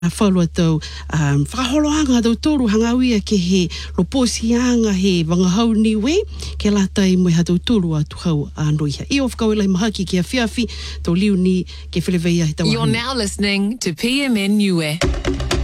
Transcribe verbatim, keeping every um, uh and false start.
whalua tau um, whakaholoanga tau toru hangawia ke he loposianga he wangahau niwe ke lata i mui hatau toru atu hau anoiha. I of kawela i mahaki ki a whiawhi tau liu ni ke whileweia he tau. You're now listening to P M N Niue.